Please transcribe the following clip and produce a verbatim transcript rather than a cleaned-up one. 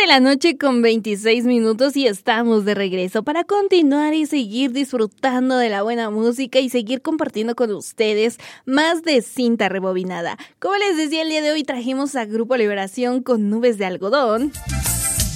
de la noche con veintiséis minutos y estamos de regreso para continuar y seguir disfrutando de la buena música y seguir compartiendo con ustedes más de Cinta Rebobinada. Como les decía, el día de hoy trajimos a Grupo Liberación con Nubes de Algodón.